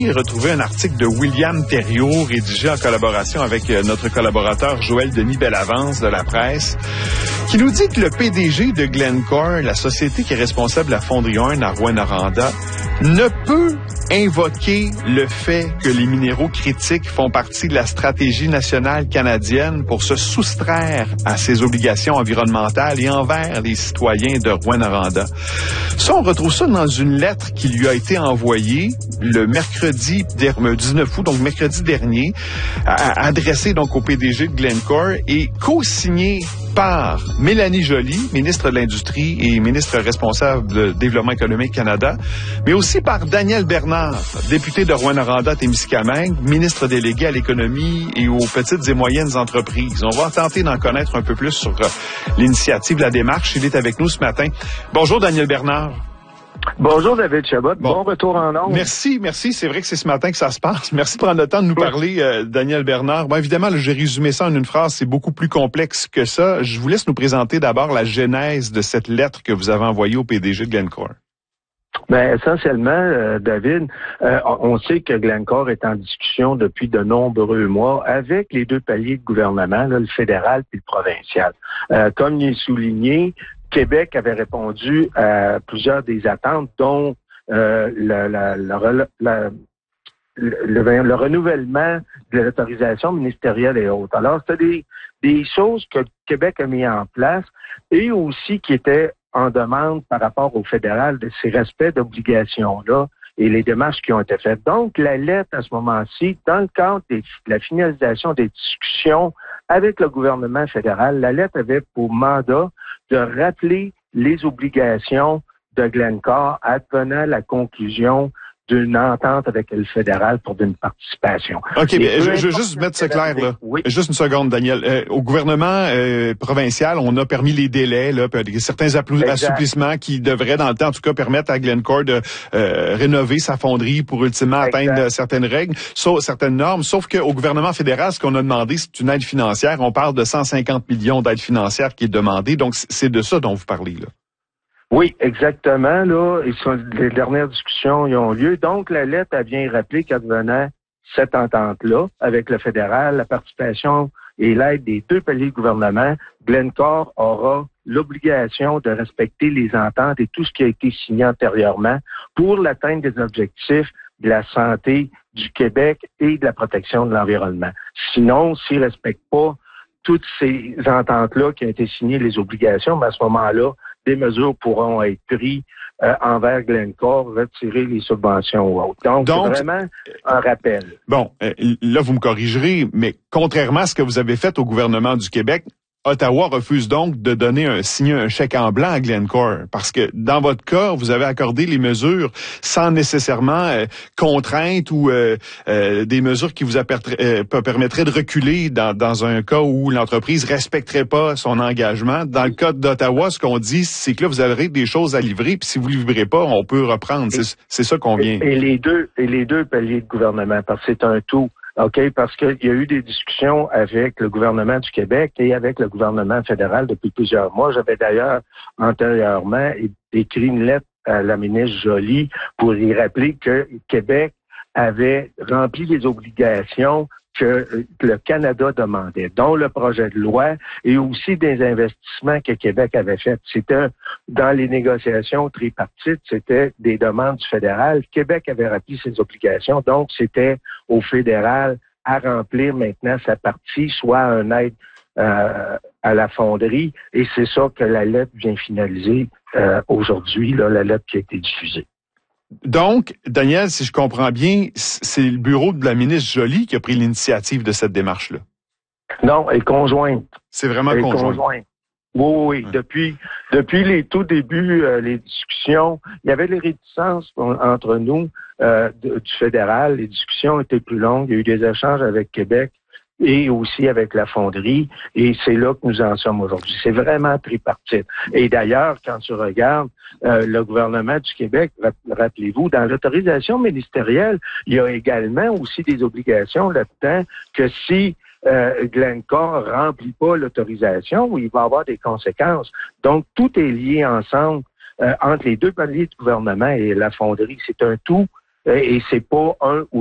Retrouver un article de William Thériault rédigé en collaboration avec notre collaborateur Joël Denis Bellavance de la presse, qui nous dit que le PDG de Glencore, la société qui est responsable de la fonderie 1 à Rouyn-Noranda, ne peut invoquer le fait que les minéraux critiques font partie de la stratégie nationale canadienne pour se soustraire à ses obligations environnementales et envers les citoyens de Rouyn-Noranda. Ça, on retrouve ça dans une lettre qui lui a été envoyée le mercredi 19 août, donc mercredi dernier, adressée donc au PDG de Glencore et co-signée par Mélanie Joly, ministre de l'Industrie et ministre responsable du Développement économique Canada, mais aussi par Daniel Bernard, député de Rouyn-Noranda-Témiscamingue, ministre délégué à l'économie et aux petites et moyennes entreprises. On va tenter d'en connaître un peu plus sur l'initiative, la démarche. Il est avec nous ce matin. Bonjour Daniel Bernard. Bonjour David Chabot, bon retour en ondes. Merci. C'est vrai que c'est ce matin que ça se passe. Merci de prendre le temps de nous parler, Daniel Bernard. Bon, évidemment, j'ai résumé ça en une phrase, c'est beaucoup plus complexe que ça. Je vous laisse nous présenter d'abord la genèse de cette lettre que vous avez envoyée au PDG de Glencore. Ben, essentiellement, David, on sait que Glencore est en discussion depuis de nombreux mois avec les deux paliers de gouvernement, là, le fédéral et le provincial. Comme il est souligné, Québec avait répondu à plusieurs des attentes, dont le renouvellement de l'autorisation ministérielle et autres. Alors, c'était des choses que Québec a mis en place et aussi qui étaient en demande par rapport au fédéral de ces respects d'obligations-là et les démarches qui ont été faites. Donc, la lettre, à ce moment-ci, dans le cadre de la finalisation des discussions avec le gouvernement fédéral, la lettre avait pour mandat de rappeler les obligations de Glencore advenant la conclusion d'une entente avec le fédéral pour une participation. OK, mais je veux juste mettre ça clair, là. Oui. Juste une seconde, Daniel. Au gouvernement provincial, on a permis les délais, là, certains assouplissements qui devraient, dans le temps, en tout cas, permettre à Glencore de rénover sa fonderie pour ultimement atteindre certaines règles, certaines normes. Sauf qu'au gouvernement fédéral, ce qu'on a demandé, c'est une aide financière. On parle de 150 millions d'aide financière qui est demandée. Donc, c'est de ça dont vous parlez, là. Oui, exactement. Là, les dernières discussions y ont lieu. Donc, la lettre, elle vient rappeler qu'advenant cette entente-là, avec le fédéral, la participation et l'aide des deux paliers de gouvernement, Glencore aura l'obligation de respecter les ententes et tout ce qui a été signé antérieurement pour l'atteinte des objectifs de la santé du Québec et de la protection de l'environnement. Sinon, s'ils ne respectent pas toutes ces ententes-là qui ont été signées, les obligations, mais à ce moment-là, des mesures pourront être prises envers Glencore, retirer les subventions ou autres. Donc, c'est vraiment un rappel. Bon, là, vous me corrigerez, mais contrairement à ce que vous avez fait au gouvernement du Québec, Ottawa refuse donc de signer un chèque en blanc à Glencore, parce que dans votre cas, vous avez accordé les mesures sans nécessairement contrainte ou des mesures qui vous permettraient de reculer dans un cas où l'entreprise respecterait pas son engagement. Dans le cas d'Ottawa, ce qu'on dit, c'est que là, vous aurez des choses à livrer, puis si vous ne livrez pas, on peut reprendre. C'est ça qu'on vient. Et les deux paliers de gouvernement, parce que c'est un tout. OK, parce qu'il y a eu des discussions avec le gouvernement du Québec et avec le gouvernement fédéral depuis plusieurs mois. J'avais d'ailleurs antérieurement écrit une lettre à la ministre Joly pour y rappeler que Québec avait rempli les obligations que le Canada demandait, dont le projet de loi et aussi des investissements que Québec avait faits. C'était dans les négociations tripartites, c'était des demandes du fédéral. Québec avait rempli ses obligations, donc c'était au fédéral à remplir maintenant sa partie, soit un aide à la fonderie, et c'est ça que la lettre vient finaliser aujourd'hui, là, la lettre qui a été diffusée. Donc, Daniel, si je comprends bien, c'est le bureau de la ministre Joly qui a pris l'initiative de cette démarche-là. Non, elle est conjointe. C'est vraiment conjoint. Oui. Depuis les tout débuts, les discussions, il y avait les réticences entre nous du fédéral. Les discussions étaient plus longues. Il y a eu des échanges avec Québec et aussi avec la fonderie. Et c'est là que nous en sommes aujourd'hui. C'est vraiment tripartite. Et d'ailleurs, quand tu regardes le gouvernement du Québec, rappelez-vous, dans l'autorisation ministérielle, il y a également aussi des obligations là-dedans que si Glencore remplit pas l'autorisation, il va avoir des conséquences. Donc, tout est lié ensemble entre les deux paliers du gouvernement et la fonderie. C'est un tout Et c'est pas un ou